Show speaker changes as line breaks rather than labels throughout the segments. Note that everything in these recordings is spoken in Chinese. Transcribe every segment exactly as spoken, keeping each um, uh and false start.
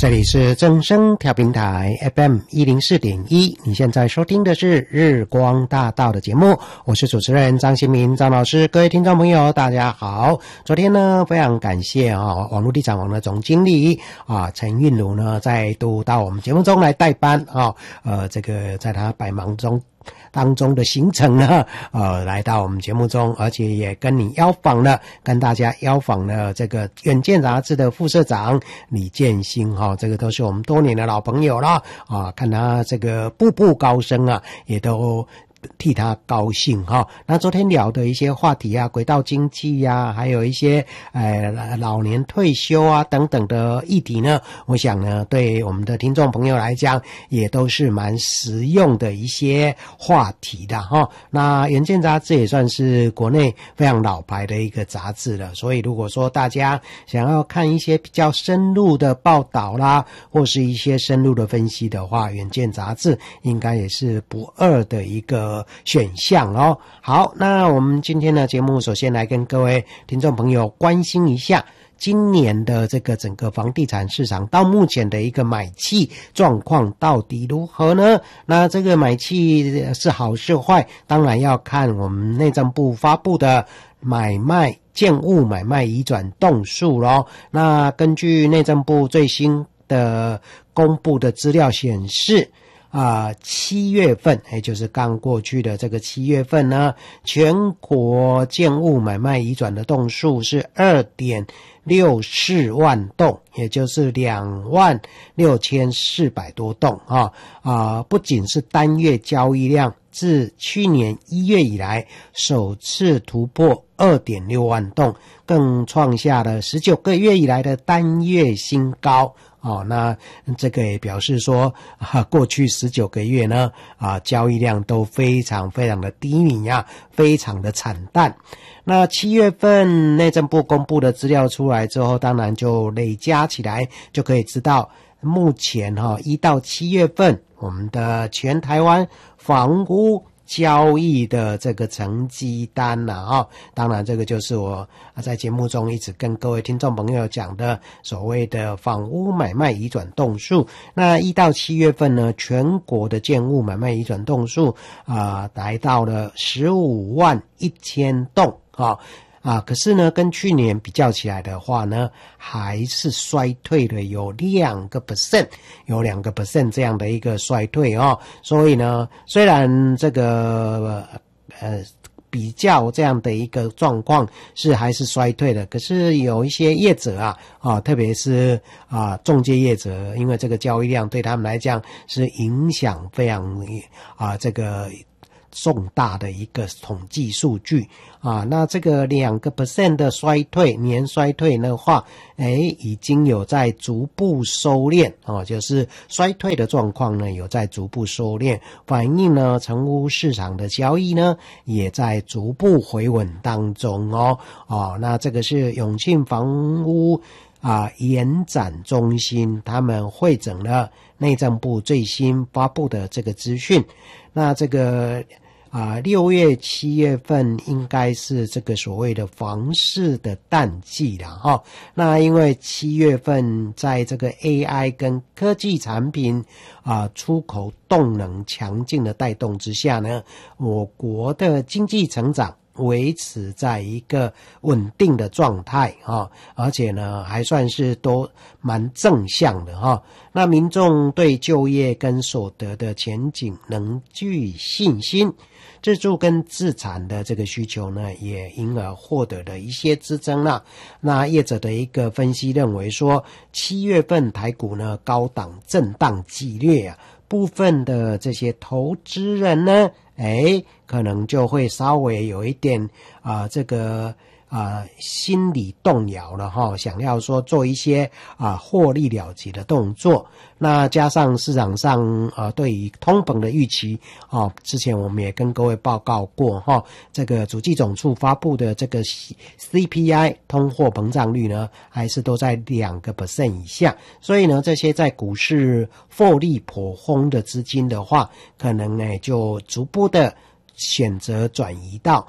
这里是正声调频台 F M 一零四点一，你现在收听的是日光大道的节目，我是主持人张新民张老师。各位听众朋友大家好，昨天呢非常感谢啊网络地产网的总经理啊陈韵如呢再度到我们节目中来代班啊，呃这个在他百忙中当中的行程呢，呃，来到我们节目中，而且也跟你邀访了，跟大家邀访了这个远见杂志的副社长李建兴哈、哦，这个都是我们多年的老朋友了啊，看他这个步步高升啊，也都替他高兴哈、哦。那昨天聊的一些话题啊，轨道经济呀，还有一些呃老年退休啊等等的议题呢，我想呢，对我们的听众朋友来讲，也都是蛮实用的一些话题的哈、哦。那远见杂志也算是国内非常老牌的一个杂志了，所以如果说大家想要看一些比较深入的报道啦，或是一些深入的分析的话，远见杂志应该也是不二的一个选项哦。好，那我们今天的节目首先来跟各位听众朋友关心一下今年的这个整个房地产市场到目前的一个买气状况到底如何呢？那这个买气是好是坏，当然要看我们内政部发布的买卖建物买卖移转栋数咯。那根据内政部最新的公布的资料显示啊、呃，七月份，也就是刚过去的这个七月份呢，全国建物买卖移转的栋数是 二点六四万栋，也就是两万六千四百多栋啊啊、呃！不仅是单月交易量自去年一月以来首次突破 二点六万栋，更创下了十九个月以来的单月新高。哦，那这个也表示说，啊，过去十九个月呢，啊，交易量都非常非常的低迷啊，非常的惨淡。那七月份内政部公布的资料出来之后，当然就累加起来，就可以知道目前哈、哦，一到七月份我们的全台湾房屋交易的这个成绩单啦、啊、当然这个就是我在节目中一直跟各位听众朋友讲的所谓的房屋买卖移转栋数。那一到七月份呢，全国的建物买卖移转栋数啊、呃，来到了十五万一千栋啊。啊，可是呢，跟去年比较起来的话呢，还是衰退了有两个 percent， 有两个 percent 这样的一个衰退哦。所以呢，虽然这个呃比较这样的一个状况是还是衰退的，可是有一些业者啊啊，特别是啊仲介业者，因为这个交易量对他们来讲是影响非常啊这个重大的一个统计数据啊，那这个两个 percent 的衰退，年衰退的话，诶，已经有在逐步收敛哦，就是衰退的状况呢，有在逐步收敛，反映呢，成屋市场的交易呢，也在逐步回稳当中哦，哦，那这个是永庆房屋啊延展中心他们汇整了内政部最新发布的这个资讯，那这个啊，六月、七月份应该是这个所谓的房市的淡季了哈。那因为七月份在这个 A I 跟科技产品啊出口动能强劲的带动之下呢，我国的经济成长维持在一个稳定的状态哈，而且呢还算是都蛮正向的哈。那民众对就业跟所得的前景能具信心，自住跟自产的这个需求呢，也因而获得了一些支撑啦。那业者的一个分析认为说，七月份台股呢高档震荡激烈啊，部分的这些投资人呢，哎，可能就会稍微有一点啊、呃，这个啊、呃、心理动摇了哈，想要说做一些啊、呃、获利了结的动作。那加上市场上啊、呃、对于通膨的预期啊，之前我们也跟各位报告过哈，这个主计总处发布的这个 C P I 通货膨胀率呢，还是都在两个 percent 以下。所以呢，这些在股市获利颇丰的资金的话，可能呢就逐步的选择转移到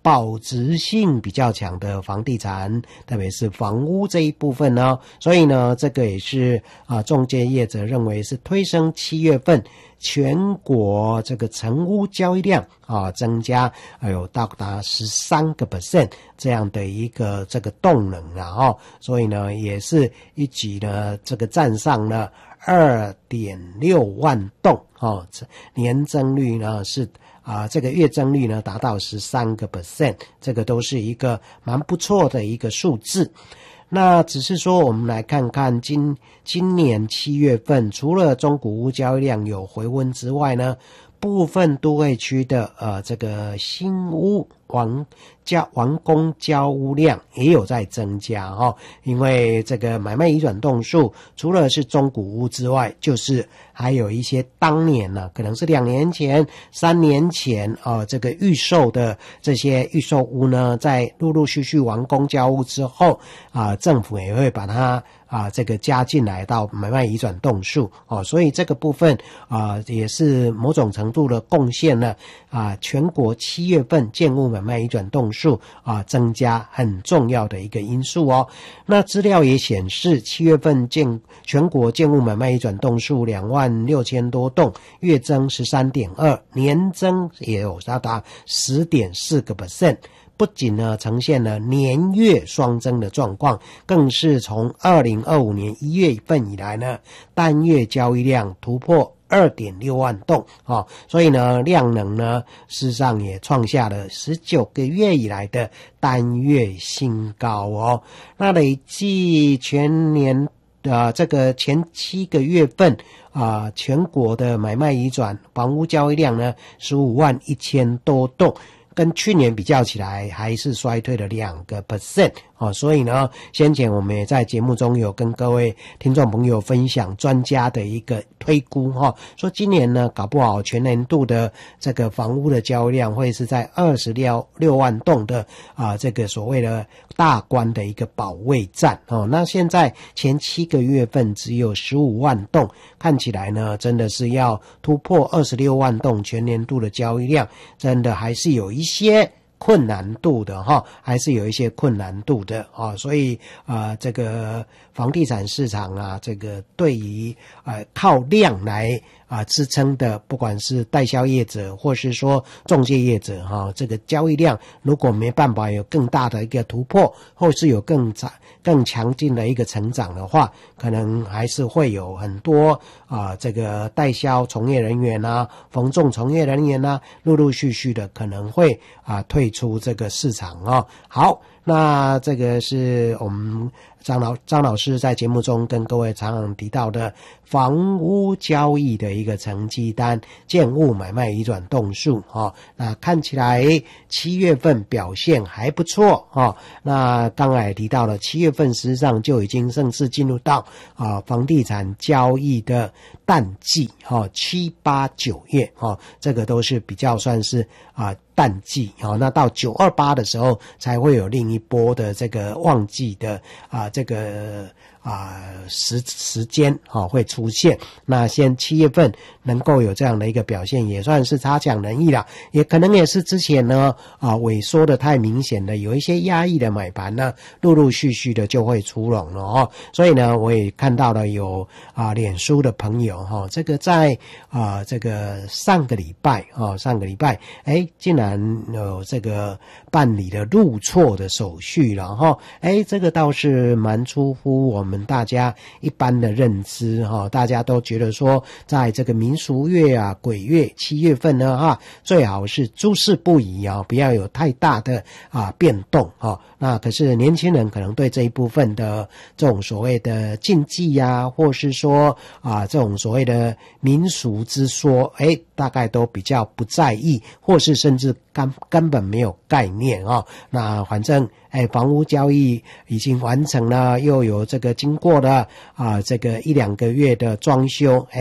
保值性比较强的房地产，特别是房屋这一部分呢，所以呢，这个也是啊，中介业者认为是推升七月份全国这个成屋交易量啊增加，还有到达十三个 percent 这样的一个这个动能啊，哦，所以呢，也是一举呢这个站上了二点六万栋哦，年增率呢是。啊，这个月增率呢达到 十三个 percent， 这个都是一个蛮不错的一个数字。那只是说我们来看看今今年七月份，除了中古屋交易量有回温之外呢，部分都会区的呃这个新屋完交完工交屋量也有在增加哦，因为这个买卖移转栋数除了是中古屋之外，就是还有一些当年呢，可能是两年前、三年前啊、呃，这个预售的这些预售屋呢，在陆陆续续完工交屋之后啊、呃，政府也会把它啊这个加进来到买卖移转栋数哦，所以这个部分啊、呃、也是某种程度的贡献了啊、呃、全国七月份建物买卖移转栋数啊增加很重要的一个因素哦。那资料也显示，七月份建全国建物买卖移转栋数两万六千多栋，月增 十三点二， 年增也有达达 十点四个 percent。不仅呢呈现了年月双增的状况，更是从二零二五年一月份以来呢，单月交易量突破 二点六万栋哦，所以呢量能呢事实上也创下了十九个月以来的单月新高哦。那累计全年呃这个前七个月份啊、呃，全国的买卖移转房屋交易量呢十五万一千多栋。跟去年比较起来还是衰退了两个 percent 哦，所以呢，先前我们也在节目中有跟各位听众朋友分享专家的一个推估哈、哦，说今年呢搞不好全年度的这个房屋的交易量会是在二十六万栋的啊这个所谓的大关的一个保卫战哦。那现在前七个月份只有十五万栋，看起来呢真的是要突破二十六万栋全年度的交易量，真的还是有一些困难度的哈，还是有一些困难度的啊，所以啊、呃，这个房地产市场啊，这个对于呃靠量来啊支撑的，不管是代销业者或是说中介业者哈，这个交易量如果没办法有更大的一个突破，或是有更长更强劲的一个成长的话，可能还是会有很多啊这个代销从业人员啊、房仲从业人员啊，陆陆续续的可能会啊退出这个市场哦。好，那这个是我们张老张老师在节目中跟各位常常提到的房屋交易的一个成绩单，建物买卖移转栋数哦。那看起来七月份表现还不错哦。那刚才也提到了，七月份实际上就已经正式进入到啊房地产交易的淡季哦，七八九月哦，这个都是比较算是啊淡季哦。那到九二八的时候才会有另一波的这个旺季的啊这个啊时时间哦会出现。那先七月份能够有这样的一个表现，也算是差强人意了。也可能也是之前呢啊萎缩的太明显的，有一些压抑的买盘呢，陆陆续续的就会出笼了哦。所以呢，我也看到了有啊脸书的朋友哈、哦，这个在啊这个上个礼拜哦，上个礼拜哎竟然有这个办理了入错的手续了哈、哦，哎这个倒是蛮出乎我们大家一般的认知哈、哦，大家都觉得说，在这个民俗月啊、鬼月七月份呢哈，最好是诸事不宜啊，不要有太大的啊变动哈、哦。那可是年轻人可能对这一部分的这种所谓的禁忌啊，或是说啊这种所谓的民俗之说，哎，大概都比较不在意，或是甚至根根本没有概念啊、哦。那反正哎，房屋交易已经完成了，又有这个经过了啊这个一两个月的装修，哎。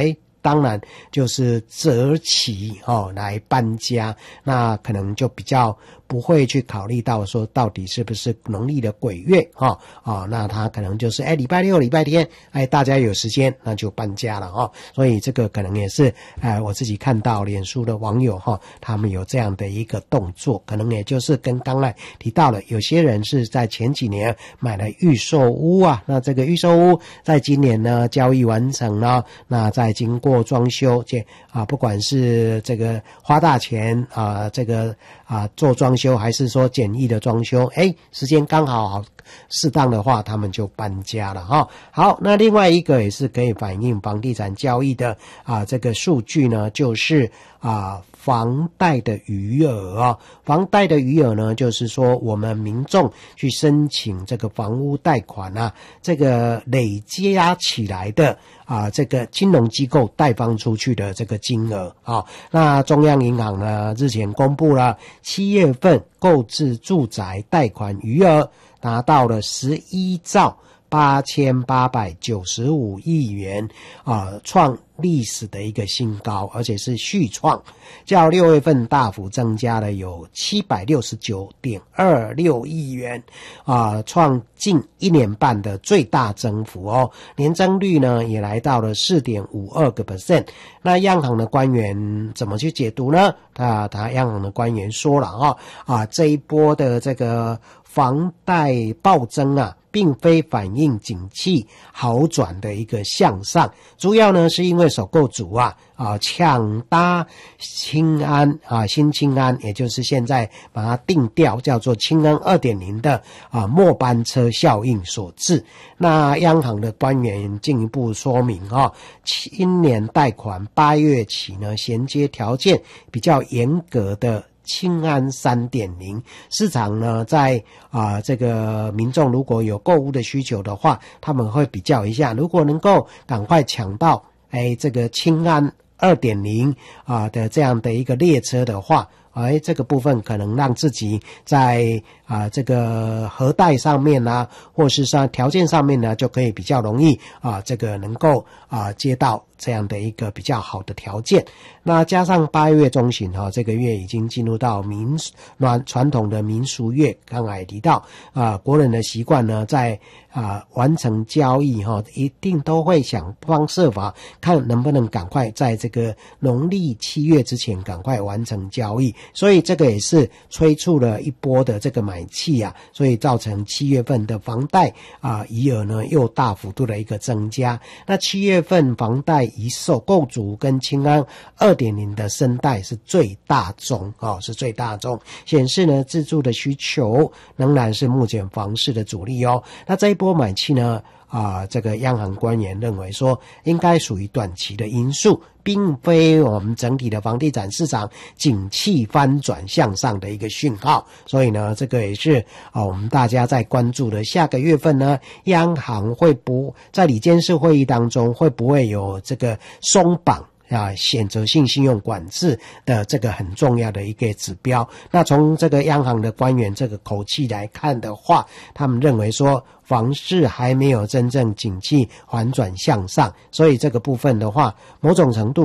当然就是择期哦来搬家，那可能就比较不会去考虑到说到底是不是农历的鬼月哦哦，那他可能就是哎礼拜六礼拜天哎大家有时间那就搬家了哦，所以这个可能也是哎我自己看到脸书的网友哈、哦，他们有这样的一个动作，可能也就是跟刚才提到了，有些人是在前几年买了预售屋啊，那这个预售屋在今年呢交易完成了，那再经过装修，这啊不管是这个花大钱啊这个啊做装修，还是说简易的装修，哎时间刚好好适当的话，他们就搬家了哈。好，那另外一个也是可以反映房地产交易的啊这个数据呢，就是啊房贷的余额啊，房贷的余额呢，就是说我们民众去申请这个房屋贷款啊，这个累加起来的啊，这个金融机构贷放出去的这个金额啊，那中央银行呢日前公布了七月份购置住宅贷款余额达到了十一兆八千八百九十五亿元啊，创历史的一个新高，而且是续创，较六月份大幅增加了有七百六十九点二六亿元啊，创近一年半的最大增幅哦，年增率呢也来到了 百分之四点五二。那央行的官员怎么去解读呢？他他央行的官员说了哦啊，这一波的这个房贷暴增啊，并非反映景气好转的一个向上，主要呢是因为首购族啊啊抢搭青安啊新青安，也就是现在把它定调叫做青安 二点零 的啊末班车效应所致。那央行的官员进一步说明啊，今年贷款八月起呢，衔接条件比较严格的青安 三点零 市场呢，在啊、呃、这个民众如果有购物的需求的话，他们会比较一下，如果能够赶快抢到哎这个青安 二点零 啊的这样的一个列车的话，哎，这个部分可能让自己在啊、呃、这个核贷上面呢、啊，或是说条件上面呢，就可以比较容易啊，这个能够啊接到这样的一个比较好的条件。那加上八月中旬哈、啊，这个月已经进入到民传传统的民俗月，刚才也提到啊，国人的习惯呢，在啊完成交易哈、啊，一定都会想方设法看能不能赶快在这个农历七月之前赶快完成交易。所以这个也是催促了一波的这个买气啊，所以造成七月份的房贷啊余额呢又大幅度的一个增加。那七月份房贷以首购族跟青安 二点零 的申贷是最大宗哦，是最大宗，显示呢自住的需求仍然是目前房市的主力哦。那这一波买气呢啊，这个央行官员认为说，应该属于短期的因素，并非我们整体的房地产市场景气翻转向上的一个讯号。所以呢，这个也是啊，我们大家在关注的下个月份呢，央行会不在理监事会议当中会不会有这个松绑啊，选择性信用管制的这个很重要的一个指标。那从这个央行的官员这个口气来看的话，他们认为说房市还没有真正景气反转向上，所以这个部分的话，某种程度